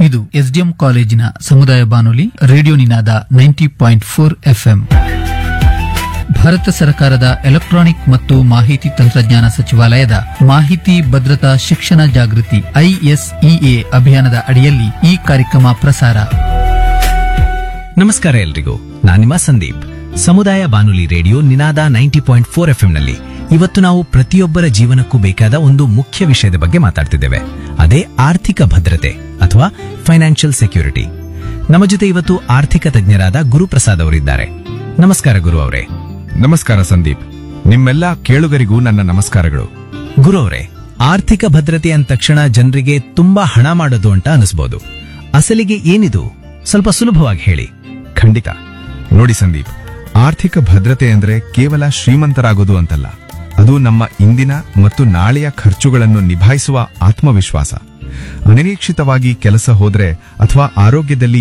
ಇದು ಎಸ್ಡಿಎಂ ಕಾಲೇಜಿನ ಸಮುದಾಯ ಬಾನುಲಿ ರೇಡಿಯೋ ನಿನಾದ 90.4 FM. ಭಾರತ ಸರ್ಕಾರದ ಎಲೆಕ್ಟ್ರಾನಿಕ್ ಮತ್ತು ಮಾಹಿತಿ ತಂತ್ರಜ್ಞಾನ ಸಚಿವಾಲಯದ ಮಾಹಿತಿ ಭದ್ರತಾ ಶಿಕ್ಷಣ ಜಾಗೃತಿ ISEA ಅಭಿಯಾನದ ಅಡಿಯಲ್ಲಿ ಈ ಕಾರ್ಯಕ್ರಮ ಪ್ರಸಾರ. ನಮಸ್ಕಾರ ಎಲ್ರಿಗೂ, ನಾನಿಮ್ಮ ಸಂದೀಪ್. ಸಮುದಾಯ ಬಾನುಲಿ ರೇಡಿಯೋ ನಿನಾದ 90.4 FM ನಲ್ಲಿ ಇವತ್ತು ನಾವು ಪ್ರತಿಯೊಬ್ಬರ ಜೀವನಕ್ಕೂ ಬೇಕಾದ ಒಂದು ಮುಖ್ಯ ವಿಷಯದ ಬಗ್ಗೆ ಮಾತಾಡ್ತಿದ್ದೇವೆ. ಅದೇ ಆರ್ಥಿಕ ಭದ್ರತೆ ಅಥವಾ ಫೈನಾನ್ಷಿಯಲ್ ಸೆಕ್ಯೂರಿಟಿ. ನಮ್ಮ ಜೊತೆ ಇವತ್ತು ಆರ್ಥಿಕ ತಜ್ಞರಾದ ಗುರುಪ್ರಸಾದ್ ಅವರಿದ್ದಾರೆ. ನಮಸ್ಕಾರ ಗುರು ಅವರೇ. ನಮಸ್ಕಾರ ಸಂದೀಪ್. ನಿಮ್ಮೆಲ್ಲ ಕೇಳುಗರಿಗೂ ನನ್ನ ನಮಸ್ಕಾರಗಳು. ಗುರು ಅವರೇ, ಆರ್ಥಿಕ ಭದ್ರತೆ ಅಂದ ತಕ್ಷಣ ಜನರಿಗೆ ತುಂಬಾ ಹಣ ಮಾಡೋದು ಅಂತ ಅನಿಸ್ಬೋದು. ಅಸಲಿಗೆ ಏನಿದು? ಸ್ವಲ್ಪ ಸುಲಭವಾಗಿ ಹೇಳಿ. ಖಂಡಿತ. ನೋಡಿ ಸಂದೀಪ್, ಆರ್ಥಿಕ ಭದ್ರತೆ ಅಂದ್ರೆ ಕೇವಲ ಶ್ರೀಮಂತರಾಗೋದು ಅಂತಲ್ಲ. ಅದು ನಮ್ಮ ಇಂದಿನ ಮತ್ತು ನಾಳೆಯ ಖರ್ಚುಗಳನ್ನು ನಿಭಾಯಿಸುವ ಆತ್ಮವಿಶ್ವಾಸ. ಅನಿರೀಕ್ಷಿತವಾಗಿ ಕೆಲಸ ಹೋದ್ರೆ ಅಥವಾ ಆರೋಗ್ಯದಲ್ಲಿ